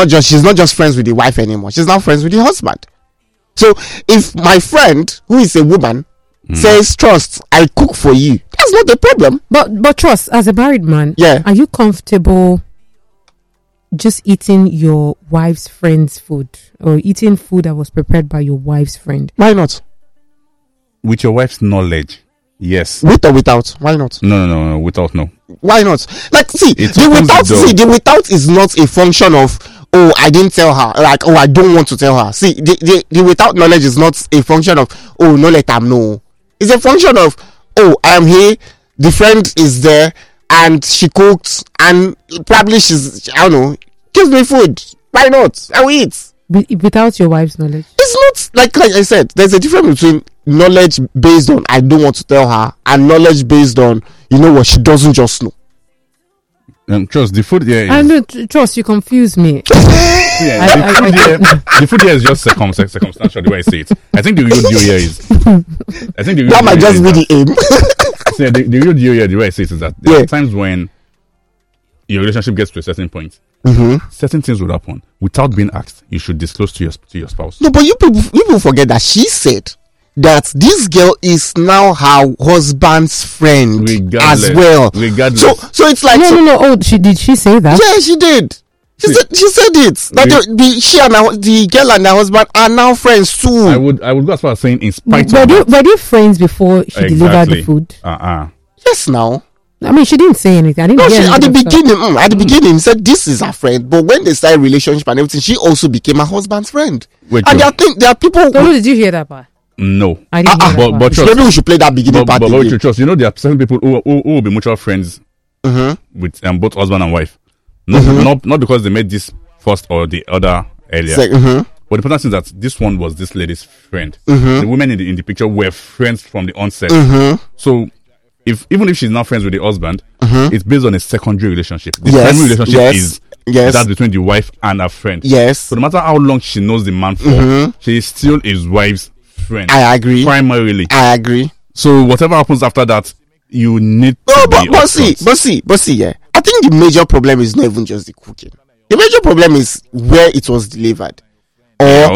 she's not just friends with the wife anymore. She's now friends with the husband. So if my friend, who is a woman, says, Trust, I cook for you, that's not a problem. But Trust, as a married man, are you comfortable just eating your wife's friend's food, or eating food that was prepared by your wife's friend? Why not? With your wife's knowledge, yes. With or without? Why not? No, without, no. Why not? Like, the without is not a function of, I didn't tell her, like, I don't want to tell her. See, the without knowledge is not a function of, no, let them know. It's a function of, I am here, the friend is there, and she cooked, and probably she's, I don't know, gives me food. Why not? I will eat. Without your wife's knowledge? It's not, like I said, there's a difference between knowledge based on, I don't want to tell her, and knowledge based on, you know what, she doesn't just know. Trust, the food here is... I know, Trust, you confuse me. The food here is just circumstantial, the way I say it. I think the real deal here is... that might just be the aim. The real deal here, the way I say it, is that there are times when your relationship gets to a certain point. Certain things will happen. Without being asked, you should disclose to your spouse. No, but you people forget that she said that this girl is now her husband's friend as well. Regardless. So it's like... No. Oh, did she say that? Yeah, she did. She said it. That she and the girl and her husband are now friends too. I would go as far as saying, in spite of that. Were they friends before she delivered the food? Yes, now. I mean, she didn't say anything. I didn't hear at the beginning, said this is her friend. But when they started relationship and everything, she also became her husband's friend. Wait, and there are people. So did you hear that part? No, I didn't hear that part. Maybe we should play that beginning part. But Trust, you know, there are certain people who will be mutual friends with both husband and wife. Not because they made this first or the other earlier. But the important thing is that this one was this lady's friend. The women in the picture were friends from the onset. So even if she's now friends with the husband, it's based on a secondary relationship. The primary relationship is that between the wife and her friend. Yes. So no matter how long she knows the man for, she is still his wife's friend. I agree. Primarily. I agree. So whatever happens after that, you need to be upfront. But see, I think the major problem is not even just the cooking. The major problem is where it was delivered. Where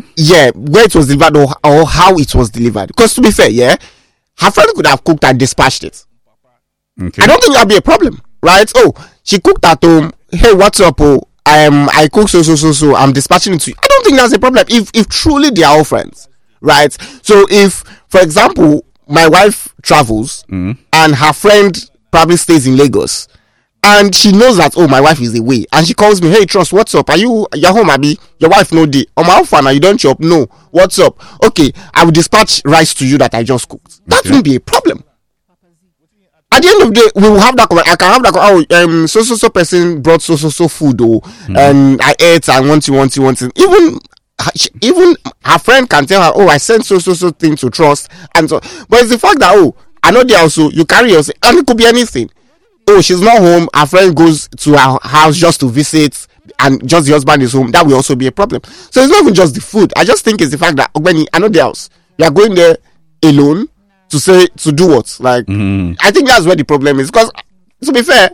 it was delivered or how it was delivered. Because to be fair, her friend could have cooked and dispatched it. Okay. I don't think that'd be a problem, right? She cooked at home. Hey, what's up? I cook so. I'm dispatching it to you. I don't think that's a problem. If truly they are all friends, right? So if, for example, my wife travels and her friend probably stays in Lagos, and she knows that my wife is away, and she calls me, hey Trust, what's up? You're home, Abi? Your wife no day. My fan, you don't chop? No. What's up? Okay, I will dispatch rice to you that I just cooked. That won't be a problem. At the end of the day, we will have that. I can have that. So person brought so food, and I ate and want you. Even her friend can tell her, I sent so thing to Trust, and so. But it's the fact that I know they also you carry yourself, and it could be anything. She's not home. Her friend goes to her house just to visit, and just the husband is home. That will also be a problem. So it's not even just the food. I just think it's the fact that when I know the house, you are going there alone to do what? Like, I think that's where the problem is. Because to be fair,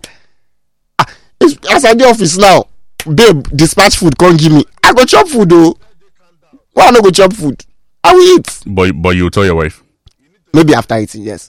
as at the office now, babe, dispatch food, can't give me. I go chop food though. Why not go chop food? I will eat. But you tell your wife. Maybe after eating, yes.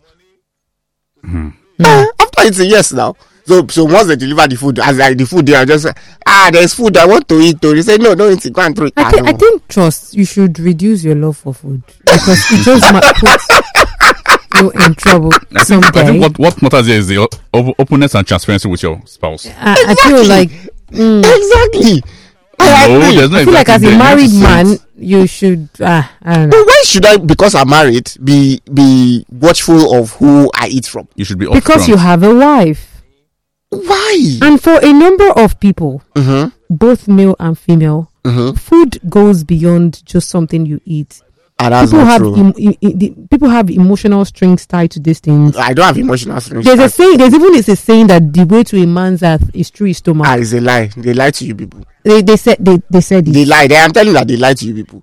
After eating, yes. Now, so once they deliver the food, as the food there, I just say, there's food I want to eat. They say, no, don't eat it. Go and throw it. I think Trust, you should reduce your love for food because it just puts you in trouble someday. I think what matters here is the openness and transparency with your spouse. I feel like exactly. I feel like as a married man, you should. I don't know. But why should I, because I'm married, be watchful of who I eat from? You should be because upfront. you have a wife. Why? And for a number of people, both male and female, food goes beyond just something you eat. That's not true. People have emotional strings tied to these things. I don't have emotional strings. There's a saying. There's even a saying that the way to a man's earth is through his stomach. It's a lie. They lie to you people. They said it. They lie. I'm telling you that they lie to you people.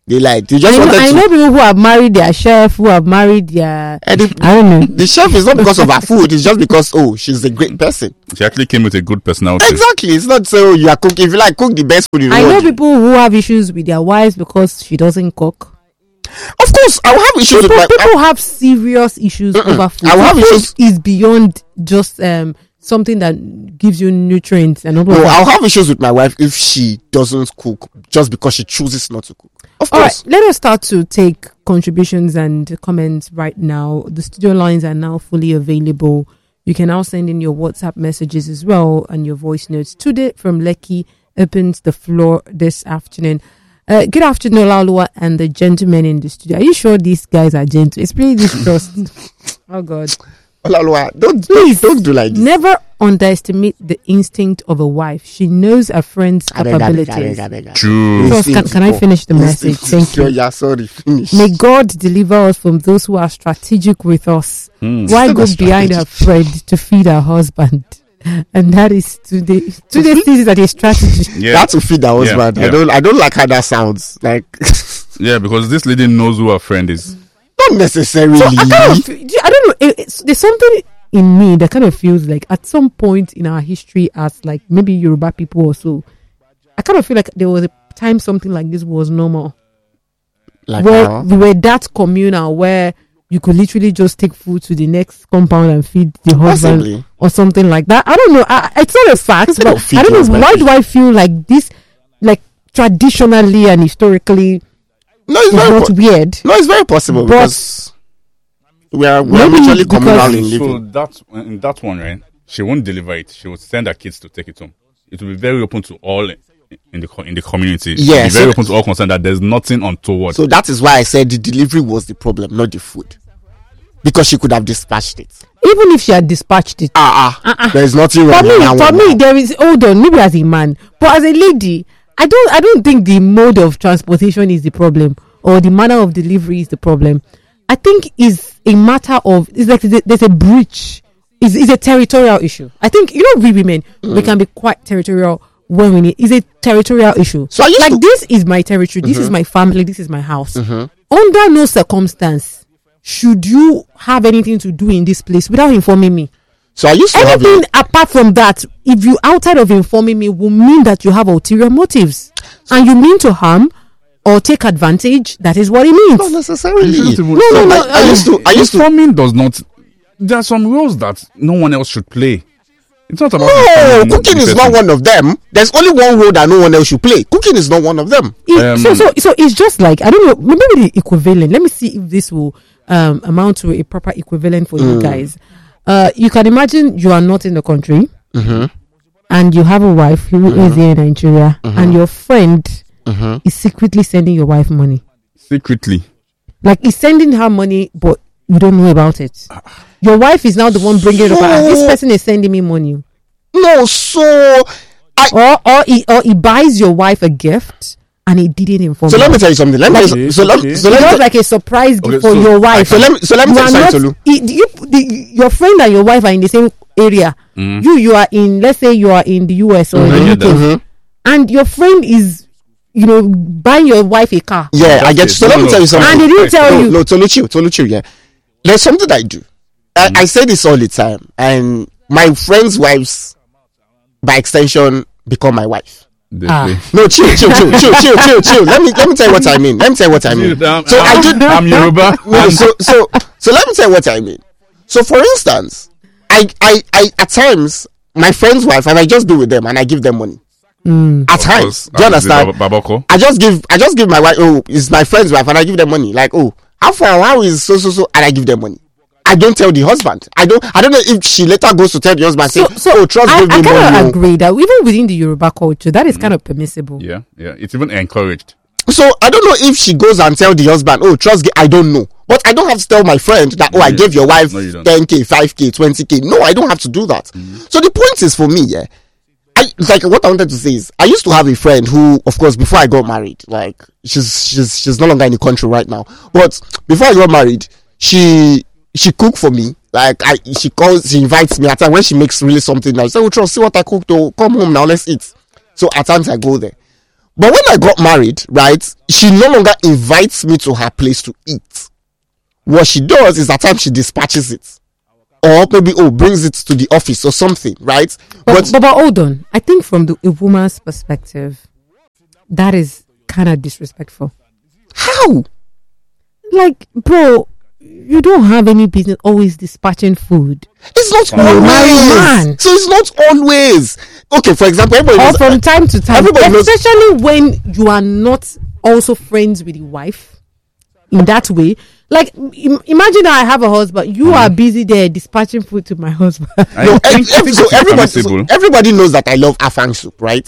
They lied. They just I know people who have married their chef, who have married their... I don't know. The chef is not because of her food. It's just because, she's a great person. She actually came with a good personality. Exactly. It's not so you are cooking. If you like, cook the best food in the world. I know people who have issues with their wives because she doesn't cook. Of course, I will have issues with my... People have serious issues over food. I will have issues... is beyond just... something that gives you nutrients and all that. I'll have issues with my wife if she doesn't cook just because she chooses not to cook. Of course. All right, let us start to take contributions and comments right now. The studio lines are now fully available. You can now send in your WhatsApp messages as well and your voice notes. Today from Lekki opens the floor this afternoon. Good afternoon, Olaoluwa and the gentlemen in the studio. Are you sure these guys are gentle? It's pretty distrust. Oh God. Olaoluwa, don't do like this. Never underestimate the instinct of a wife. She knows her friend's capabilities. True. Can I finish the message? Thank you. Yeah, sorry. Finish. May God deliver us from those who are strategic with us. Why go behind her friend to feed her husband? And that is today sees that a strategy. Yeah. That's to feed her husband. Yeah. I don't like how that sounds. Like yeah, because this lady knows who her friend is. Not necessarily. So I don't know. There's something in me that kind of feels like at some point in our history, as like maybe Yoruba people or so, I kind of feel like there was a time something like this was normal. Like where we were that communal, where you could literally just take food to the next compound and feed the husband. Possibly. Or something like that. I don't know. It's not a fact, but I don't know. Why do I feel like this, like traditionally and historically? No, it's not weird. No, it's very possible because we are mutually communal in living. So in that one, right? She won't deliver it. She will send her kids to take it home. It will be very open to all in the community. Yes, very open to all concerned that there's nothing untoward. So that is why I said the delivery was the problem, not the food, because she could have dispatched it. Even if she had dispatched it, there is nothing wrong. For me, there is. Hold on, maybe as a man, but as a lady. I don't think the mode of transportation is the problem or the manner of delivery is the problem. I think it's a matter of, it's like there's a breach. It's a territorial issue. I think, we women, we can be quite territorial when we need. It's a territorial issue. So this is my territory, this is my family, this is my house. Under no circumstance should you have anything to do in this place without informing me. So I used to anything apart from that, if you outside of informing me, will mean that you have ulterior motives and you mean to harm or take advantage. That is what it means. Not necessarily. No. I used to. Informing does not. There are some roles that no one else should play. It's not about. No, cooking is not one of them. There's only one role that no one else should play. Cooking is not one of them. So it's just like, I don't know, maybe the equivalent. Let me see if this will amount to a proper equivalent for you guys. You can imagine you are not in the country and you have a wife who is here in Nigeria and your friend is secretly sending your wife money. Secretly? Like he's sending her money but you don't know about it. Your wife is now the one bringing it up. This person is sending me money. No, so... Or he buys your wife a gift and he didn't inform. So let me tell you something. It's like a surprise gift for your wife. So let me tell you. Your friend and your wife are in the same area. You are in. Let's say you are in the US or the UK, and your friend is, buying your wife a car. Yeah, I get. So let me tell you something. And he didn't tell you. No, Toluchi. Yeah, there's something I do. I say this all the time, and my friends' wives, by extension, become my wife. No, chill. Let me tell you what I mean. So I'm Yoruba. So let me tell you what I mean. So for instance, I at times my friend's wife, and I just do with them and I give them money. At times, do you understand? I just give my wife. Oh, it's my friend's wife, and I give them money. Like, oh, how is so, and I give them money. I don't tell the husband. I don't know if she later goes to tell the husband. I kind of agree that even within the Yoruba culture, that is kind of permissible. Yeah, it's even encouraged. So I don't know if she goes and tell the husband, I don't know. But I don't have to tell my friend that, I gave your wife 10K, 5K, 20K. No, I don't have to do that. So the point is for me, what I wanted to say is, I used to have a friend who, of course, before I got married, like she's no longer in the country right now. But before I got married, she cooked for me. Like she invites me at times when she makes really something nice. I say, see what I cooked. Oh, come home now, let's eat. So at times I go there. But when I got married, right, she no longer invites me to her place to eat. What she does is at times she dispatches it. Or maybe, brings it to the office or something, right? But hold on. I think from a woman's perspective, that is kind of disrespectful. How? Like, bro, you don't have any business always dispatching food. It's not always. So it's not always. Okay, for example, everybody knows, from time to time, especially when you are not also friends with the wife in that way. Like, imagine I have a husband. You are busy there dispatching food to my husband. Everybody knows that I love afang soup, right?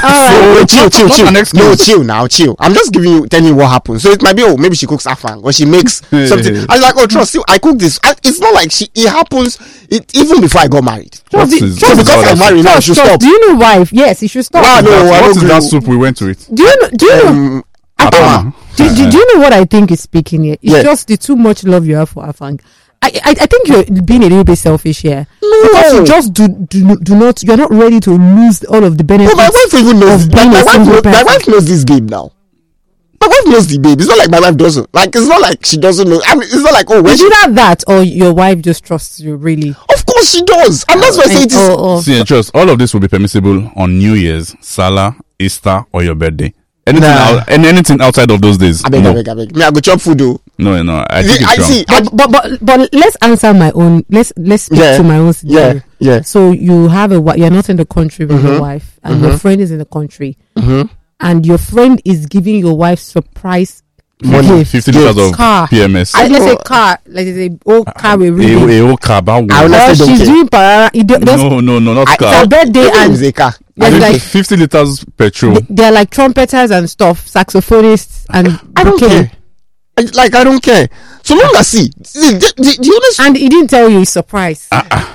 Chill. I'm just telling you what happens. So it might be, maybe she cooks afang or she makes something. I was like, trust you, I cook this. It's not like it happens even before I got married. Because I'm married now, she should stop. Do you know why? Yes, you should stop. What is that soup we went to it? Do you know? Do you know what I think is speaking here? It's just the too much love you have for afang. I think you're being a little bit selfish here. No. Because you just do not, you're not ready to lose all of the benefits. But my wife even knows. My wife knows this game now. My wife knows the babe. It's not like my wife doesn't. Like, it's not like she doesn't know. I mean, it's not like, is either that or your wife just trusts you, really? Of course she does. And that's why I say it is. See, and trust, all of this will be permissible on New Year's, Salah, Easter, or your birthday. Anything outside of those days. I beg. Me, I go chop food though. No. I think it's wrong. But let's answer my own. Let's speak to my own situation. Yeah. So you have you're not in the country with your wife, and your friend is in the country, and your friend is giving your wife surprise money, 50 liters of car. PMS. Let's say car, like a old car with a old car. She's doing parara. No, not car. It's a birthday and it's a car. Like 50 liters petrol. They're like trumpeters and stuff, saxophonists, and I don't care. I don't care. So long as do you understand? And he didn't tell you, he's surprised.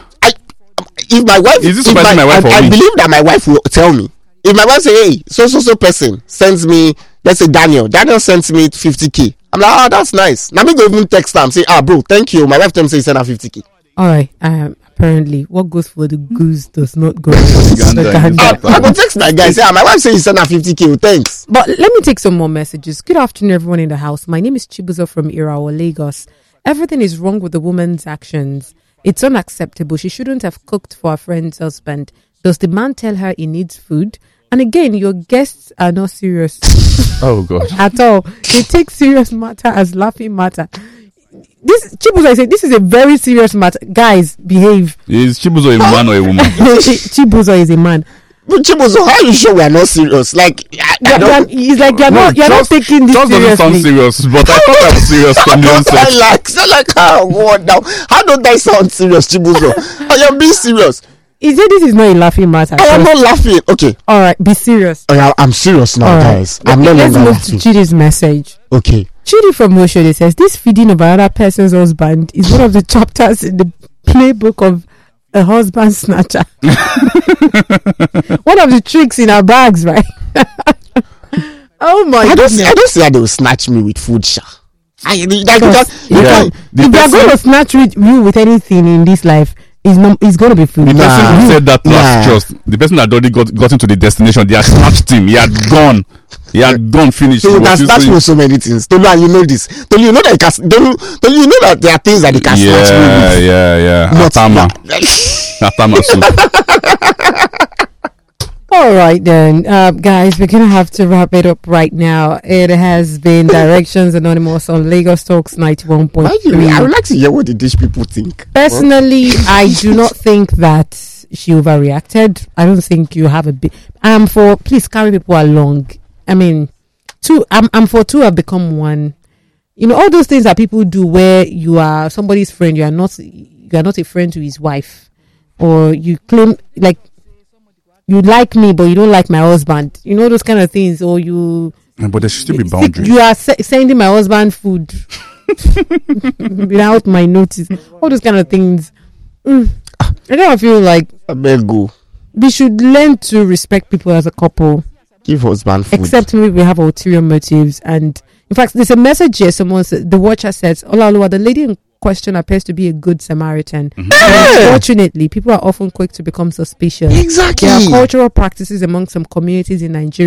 If my wife, is this surprising my wife or I me? believe that my wife will tell me. If my wife say, hey, so person sends me, let's say Daniel sends me 50k. I'm like, that's nice. Now me go even text her and say, bro, thank you. My wife tells me send her 50k. All right. Apparently, what goes for the goose does not go. I go text that guy. Say, my wife says send her 50k. Thanks. But let me take some more messages. Good afternoon, everyone in the house. My name is Chibuzo from Irawa, Lagos. Everything is wrong with the woman's actions. It's unacceptable. She shouldn't have cooked for her friend's husband. Does the man tell her he needs food? And again, your guests are not serious. Oh God! At all. They take serious matter as laughing matter. This Chibuzo, I say, this is a very serious matter. Guys, behave. Is Chibuzo a man or a woman? Chibuzo is a man. But Chibuzo, how are you sure we are not serious? Like, he's like, you're not taking this seriously. Doesn't sound serious, but I thought I'm serious from the onset. Now, how don't I sound serious, Chibuzo? I am being serious. He said this is not a laughing matter. I am not laughing. Okay. All right, be serious. I'm serious now, guys. I'm not Let's longer move laughing. to Chidi's message. Okay. Chidi from Moshode says, this feeding of another person's husband is one of the chapters in the playbook of a husband snatcher. One of the tricks in our bags, right? Oh my goodness. I don't see how they will snatch me with food, sha. If they are going to snatch you with anything in this life, it's going to be food. The person who said that last trust, the person that already got into the destination, they had snatched him. He had gone. Finished. So you can snatch me with so many things. Tolu, you know this. Tolu, you know that you know that there are things that they can snatch me with. Yeah. Atama soup. All right then, guys, we're gonna have to wrap it up right now. It has been Directions Anonymous on Lagos Talks 91.3. I would like to hear what the dish people think. Personally, I do not think that she overreacted. I don't think you have a big. Please carry people along. I mean, I'm for two have become one. You know, all those things that people do where you are somebody's friend, you are not a friend to his wife, or you claim like. You like me, but you don't like my husband. You know those kind of things, or you. But there should still be boundaries. You are sending my husband food without my notice. All those kind of things. I don't feel like. We should learn to respect people as a couple. Give husband food. Except maybe we have ulterior motives, and in fact, there's a message here. Someone said, the watcher says, "Olaoluwa, the lady in question appears to be a good Samaritan. Unfortunately, people are often quick to become suspicious. Exactly. There are cultural practices among some communities in Nigeria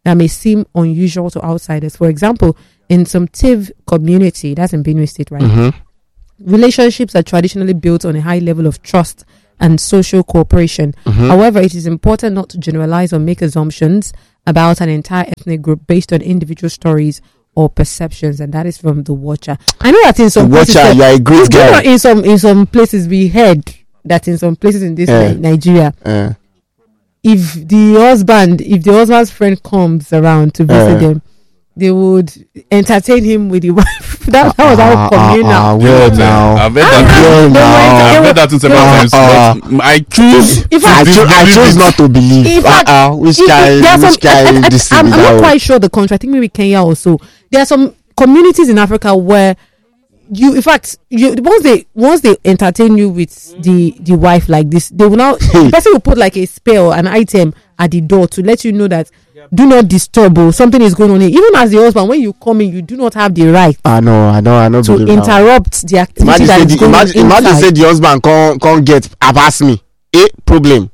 that may seem unusual to outsiders. For example, in some Tiv community, that's in Benue State, right? Relationships are traditionally built on a high level of trust and social cooperation. However, it is important not to generalize or make assumptions about an entire ethnic group based on individual stories or perceptions, and that is from The Watcher. I know that in some places, you are a great girl. In some places we heard that in some places in this Nigeria, if the husband's friend comes around to visit them, they would entertain him with the wife. that was how communal. I've heard that several times. I choose. I choose not to believe. Which guy? I'm not quite sure the country. I think maybe Kenya also. There are some communities in Africa where once they entertain you with the wife like this, they will now the person will put like a spell, an item at the door to let you know that do not disturb or something is going on here. Even as the husband, when you come in, you do not have the right I know to interrupt the activity that is going on inside. Imagine say the husband can't get pass me problem.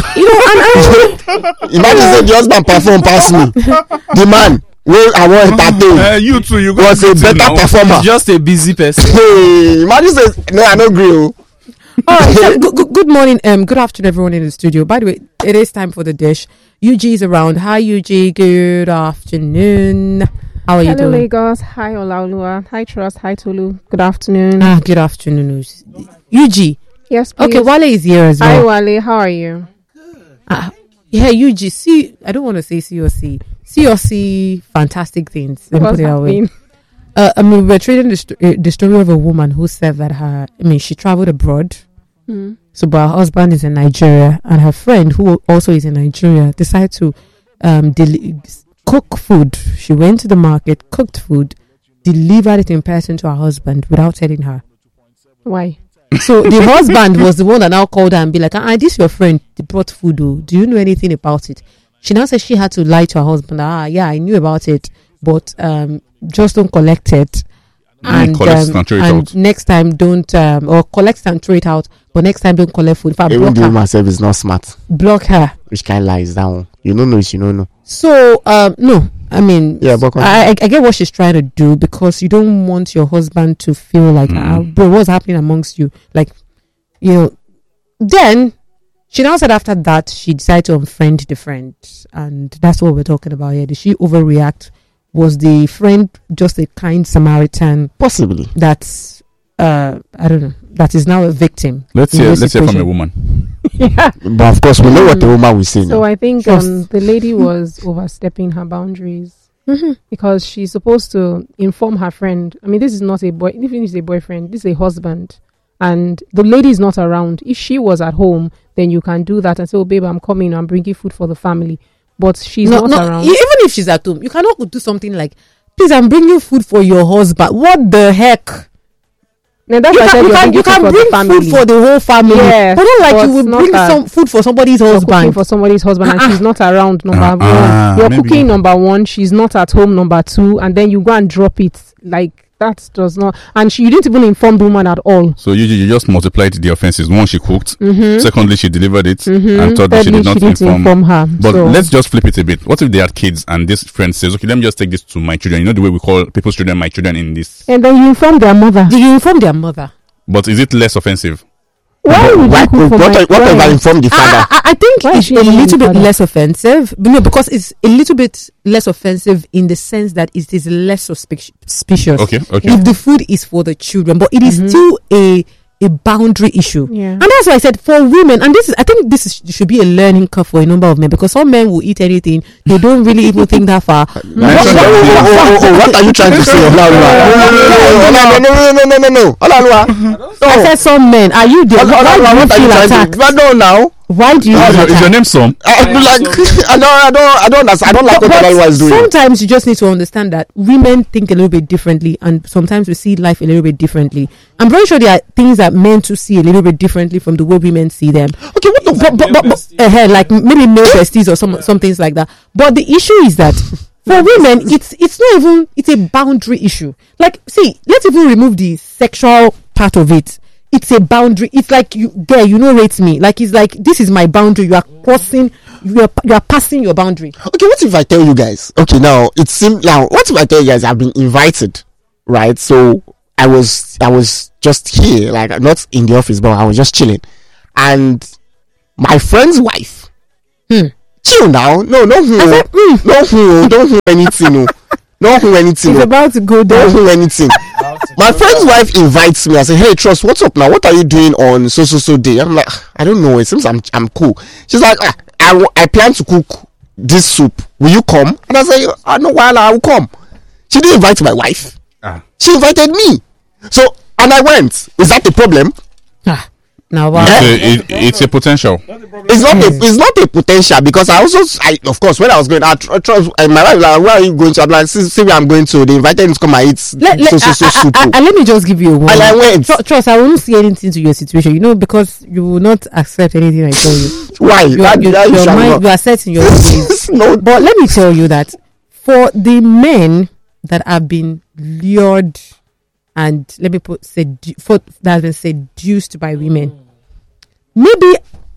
Imagine say the husband perform pass me. The man I want entertain. You too. You was a better performer. He's just a busy person. Hey, imagine say no, I don't agree. All right. So good morning. Good afternoon, everyone in the studio. By the way, it is time for the dish. UG is around. Hi, UG. Good afternoon. How are you doing? Hello, Lagos. Hi, Olaoluwa. Hi, Trust. Hi, Tolu. Good afternoon. Good afternoon, UG. Yes, please. Okay, Wale is here as Hi, well. Wale. How are you? Yeah, UG. See, I don't want to say COC. COC, fantastic things. Let me put it that way. We're trading the story of a woman who said that she traveled abroad. So, but her husband is in Nigeria, and her friend, who also is in Nigeria, decided to cook food. She went to the market, cooked food, delivered it in person to her husband without telling her. Why? So the husband was the one that now called her and be like, this your friend, they brought food. Do you know anything about it? She now said she had to lie to her husband. Yeah, I knew about it, but just don't collect it. And next time don't or collect and throw it out, but next time don't collect food. Even the woman herself is not smart. Block her. Which kind of lies down? You don't know if you don't know. So no, I mean, but I get what she's trying to do, because you don't want your husband to feel like, bro, what's happening amongst you? Like, Then she now said after that she decided to unfriend the friend, and that's what we're talking about here. Did she overreact? Was the friend just a kind Samaritan? Possibly. That's I don't know. That is now a victim. Let's hear from a woman. But of course, we know what the woman will say. So I think the lady was overstepping her boundaries, because she's supposed to inform her friend. I mean, this is not a boy. Even if it's a boyfriend, this is a husband, and the lady is not around. If she was at home, then you can do that and say, "Oh, babe, I'm coming. I'm bringing food for the family." But she's not around. Even if she's at home, you cannot do something like, "Please, I'm bringing food for your husband." What the heck? Now you can bring food for the whole family. Yes, but not like you would bring some food for somebody's husband. For somebody's husband, and she's not around. Number one, you're cooking. Number one, she's not at home. Number two, and then you go and drop it like. That does not, and you didn't even inform the woman at all. So you just multiplied the offenses. One, she cooked. Secondly, she delivered it, and thirdly, she did not inform her. But let's just flip it a bit. What if they had kids and this friend says, "Okay, let me just take this to my children." You know the way we call people's children my children in this. And then you inform their mother. Did you inform their mother? But is it less offensive? Why would you cook for what if I inform the father? I think it's a little bit less offensive. No, because it's a little bit less offensive in the sense that it is less suspicious. Okay. If the food is for the children, but it is still a boundary issue. Yeah. And that's why I said for women, and I think this should be a learning curve for a number of men, because some men will eat anything. They don't really even think that far. What are you trying to say? No. I said some men. Are you there? Why do you feel attacked? No, now. Why do you is your name Som? I don't understand. I don't like what Olaoluwa is doing. Sometimes you just need to understand that women think a little bit differently, and sometimes we see life a little bit differently. I'm very sure there are things that men to see a little bit differently from the way women see them. Okay, what the like maybe male besties or some things like that. But the issue is that for women, it's not even, it's a boundary issue. Like, see, let's even remove the sexual part of it. It's a boundary. It's like you rate me. Like, it's like, this is my boundary. You are crossing you are passing your boundary. Okay, what if I tell you guys? Okay, now it seems now. What if I tell you guys I've been invited, right? So I was just here, like not in the office, but I was just chilling, and my friend's wife. Chill now. No, don't anything. No, anything. It's about to go down. Don't anything. My friend's wife invites me. I say, "Hey, Trust, what's up now? What are you doing on so day?" I'm like, "I don't know. It seems I'm cool." She's like, I plan to cook this soup. Will you come?" And I say, "I know why I will come." She didn't invite my wife. She invited me. So, and I went. Is that the problem? Now, wow. It's a potential. It's not a potential, because of course, when I was going out, my wife was like, "Where are you going to?" I'm like, see where I'm going to. They invited me to come and eat soup. Let me just give you a warning. And I went. Trust, I won't see anything to your situation, because you will not accept anything I tell you. Why? You are set in your ways. No. But let me tell you that for the men that have been lured and that have been seduced by women, maybe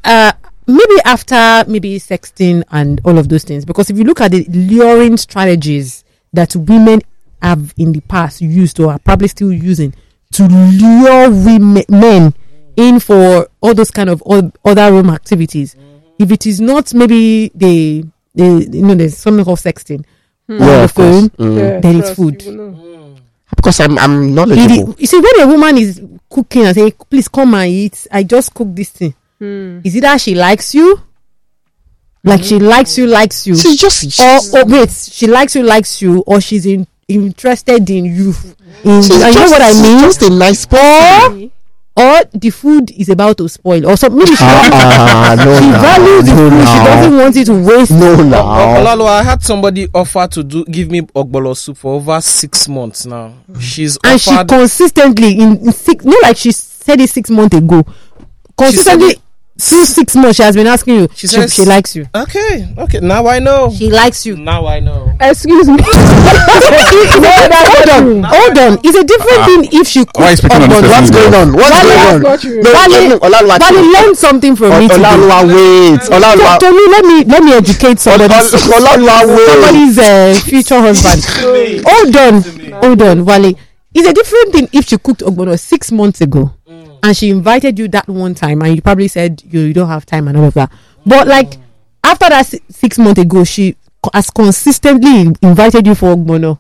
after sexting and all of those things, because if you look at the luring strategies that women have in the past used or are probably still using to lure men in for all those kind of other room activities, if it is not maybe there's something called sexting on the phone, then it's food. Because I'm knowledgeable. You see, when a woman is cooking and say, "Please come and eat, I just cooked this thing," is it that she likes you? Like she likes you. She just wait, she likes you, or she's interested in you. You know what I mean? Just a nice person. Or the food is about to spoil, or something. Maybe she values the food. She doesn't want it to waste. Olalo, I had somebody offer to give me ogbolo soup for over 6 months now. She consistently in 6. Not like she said it 6 months ago. Consistently. Through 6 months, she has been asking you. She likes you. Okay. Now I know. She likes you. Now I know. Excuse me. Hold on. It's a different thing if she cooks. What's going on? Wale, learn something from me today. Tony, let me educate somebody's future husband. Hold on, Wale. It's a different thing if she cooked ogbono 6 months ago. And she invited you that one time, and you probably said you don't have time and all of that. But like after that 6 months ago, she has consistently invited you for ogbono.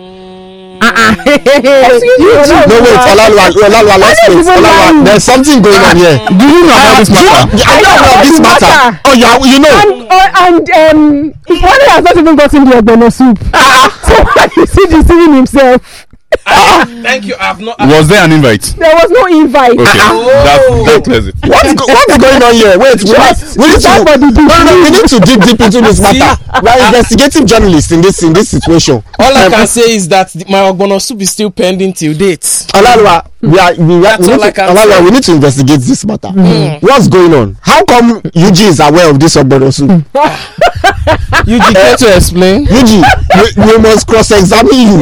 Let's wait. There's something going on here. Do you know about this matter? I know about this matter. Oh yeah, you know. And Wale has not even gotten the ogbono soup. So you see deceiving himself. Thank you. Was there an invite? There was no invite. Okay, that clears it. What's going on here? Wait, we need to dig deep into this matter. We are investigative journalists in this situation. All I can say is that my ogbono soup is still pending till date. Olalua, we need to investigate this matter. What's going on? How come UG is aware of this ogbono soup? UG, care to explain? UG, we must cross-examine you.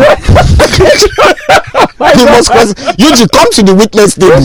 UG, come to the witness table.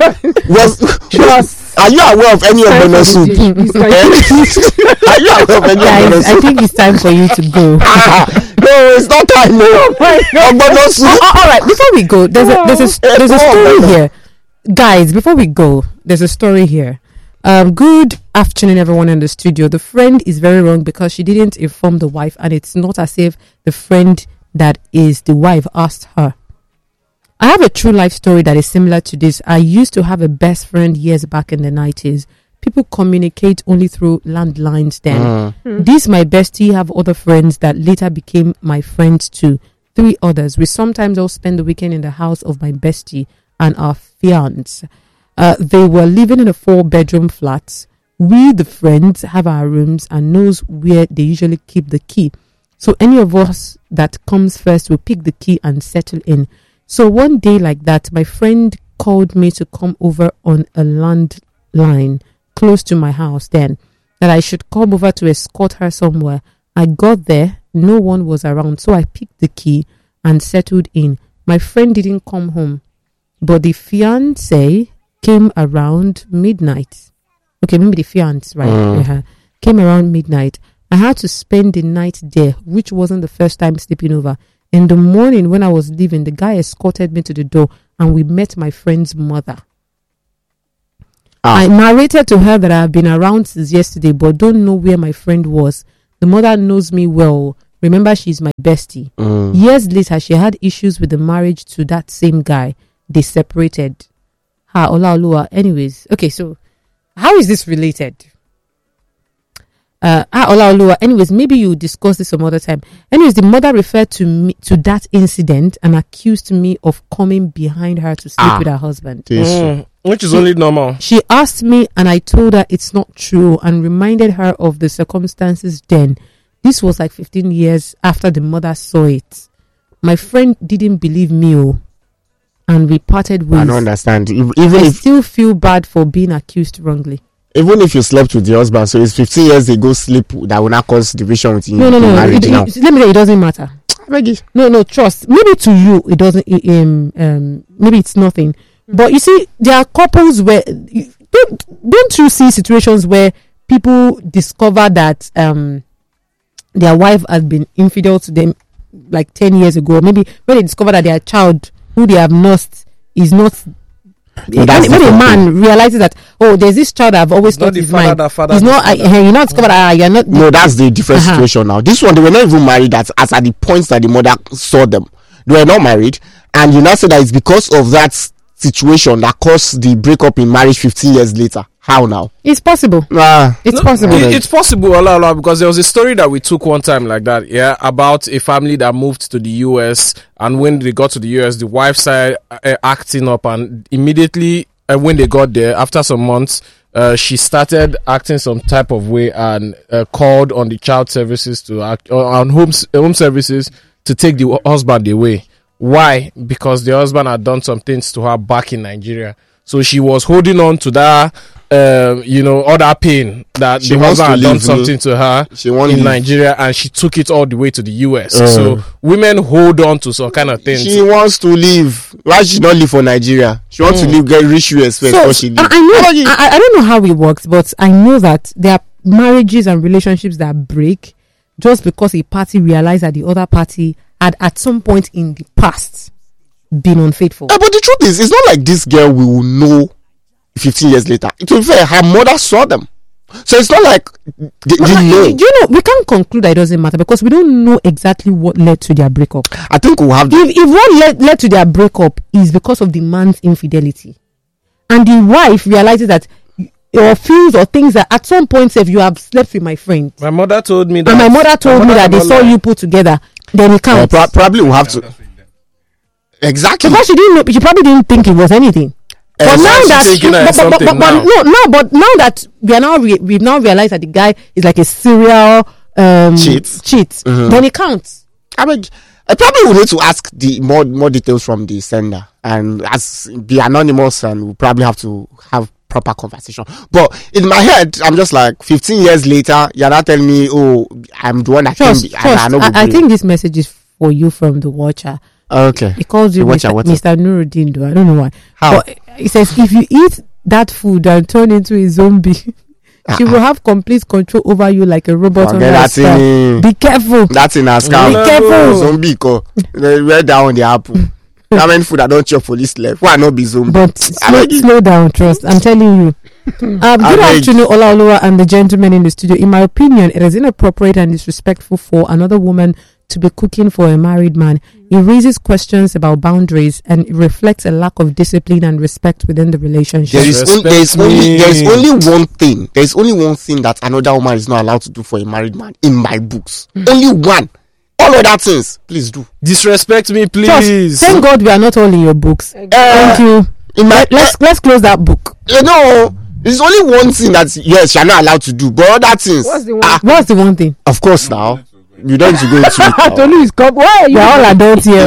Are you aware of any ogbono soup? Are you aware of any ogbono soup? I think it's time for you to go. No, it's not time. Ogbono soup. All right, before we go, there's a story here, guys. Before we go, there's a story here. Good afternoon, everyone in the studio. The friend is very wrong because she didn't inform the wife, and it's not as if the friend that is the wife asked her. I have a true life story that is similar to this. I used to have a best friend years back in the 90s. People communicate only through landlines then. This my bestie have other friends that later became my friends too. 3 others. We sometimes all spend the weekend in the house of my bestie and our fiance. They were living in a 4-bedroom flat. We, the friends, have our rooms and knows where they usually keep the key. So any of us that comes first will pick the key and settle in. So one day like that, my friend called me to come over on a landline close to my house then, that I should come over to escort her somewhere. I got there, no one was around, so I picked the key and settled in. My friend didn't come home, but the fiancé came around midnight. Okay, maybe the fiancé, right? came around midnight. I had to spend the night there, which wasn't the first time sleeping over. In the morning when I was leaving, the guy escorted me to the door and we met my friend's mother. I narrated to her that I have been around since yesterday but don't know where my friend was. The mother knows me well. Remember, she's my bestie. Years later, she had issues with the marriage to that same guy. They separated. Olaoluwa. Anyways, okay, so how is this related? Olaoluwa. Anyways, maybe you discuss this some other time. Anyways, the mother referred to me to that incident and accused me of coming behind her to sleep with her husband. Which is only normal. She asked me and I told her it's not true and reminded her of the circumstances then. This was like 15 years after the mother saw it. My friend didn't believe me and we parted ways. I don't understand. I still feel bad for being accused wrongly. Even if you slept with the husband, so it's 15 years ago sleep that will not cause division with you. No. Let me tell you, it doesn't matter. No, trust. Maybe to you, it doesn't, maybe it's nothing. But you see, there are couples where, don't you see situations where people discover that their wife has been infidel to them like 10 years ago? Maybe when they discover that their child who they have nursed is not. When a man realizes that, there's this child I've always thought is mine. He's not. You're not discovered. You're not. No, that's the different situation now. This one, they were not even married. As at the points that the mother saw them, they were not married, and you now say that it's because of that situation that caused the breakup in marriage 15 years later. How now? It's possible. It's possible. It's possible, because there was a story that we took one time like that, about a family that moved to the US, and when they got to the US, the wife started acting up, and immediately when they got there, after some months, she started acting some type of way and called on the child services to act on home services to take the husband away. Why? Because the husband had done some things to her back in Nigeria. So she was holding on to that, other pain that the husband had done something to her in Nigeria, and she took it all the way to the US. So women hold on to some kind of things. She wants to leave. Why should she not leave for Nigeria? She wants to leave, get rich US first before she leaves. I don't know how it works, but I know that there are marriages and relationships that break just because a party realized that the other party had at some point in the past been unfaithful. But the truth is, it's not like this girl will know 15 years later. It will be fair, her mother saw them. So it's not like they know. We can't conclude that it doesn't matter because we don't know exactly what led to their breakup. I think we'll have... If what led to their breakup is because of the man's infidelity, and the wife realizes that or feels or things that at some point if you have slept with my friend. My mother told me that. And my mother told me that they saw you put together. Then it counts. Probably we'll have to. Exactly. Because she didn't know, she probably didn't think it was anything. But now that we've now realized that the guy is like a serial cheat. Then it counts. I mean, I probably will need to ask the more details from the sender and as be anonymous, and we'll probably have to have proper conversation. But in my head, I'm just like 15 years later, you're not telling me, I'm the one that I think this message is for you from the watcher. Okay. He calls you Mr. Nuruddin, though. I don't know why. How? But he says if you eat that food and turn into a zombie, she will have complete control over you like a robot on her scalp. Be careful. That's in her scalp. Be careful. Zombie, right down the apple. How many food I don't chop for this left? Why not be zombie? But slow down, trust. I'm telling you. Good afternoon, Olaoluwa and the gentleman in the studio. In my opinion, it is inappropriate and disrespectful for another woman to be cooking for a married man. It raises questions about boundaries and it reflects a lack of discipline and respect within the relationship. There's only one thing that another woman is not allowed to do for a married man in my books. Only one. All other things, please do. Disrespect me, please. Thank God we are not all in your books. Thank you. Let's close that book. There's only one thing that yes, you're not allowed to do, but other things. What's the one thing? Of course, now you don't need to go into it. Tolu is come. Why are you all adults here?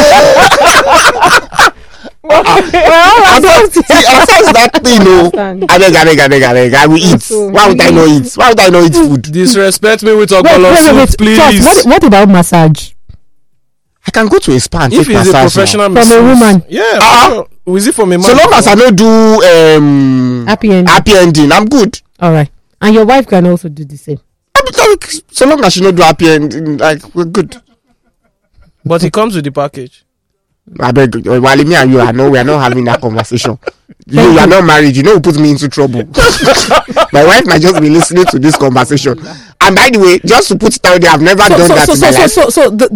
Aside that thing, I will eat. Why would I not eat? Why would I not eat food? Disrespect me with soup, please. What about massage? I can go to a spa and if take massage. If it's a professional massage. From a woman. Yeah. Is it from a man? So long as I don't do happy ending, I'm good. All right. And your wife can also do the same. So long as she not do happy and like we're good. But it comes with the package. I beg, while me and you, I know we are not having that conversation. You are not married. You know who put me into trouble. My wife might just be listening to this conversation. And by the way, just to put it out there, I've never done that in my life. So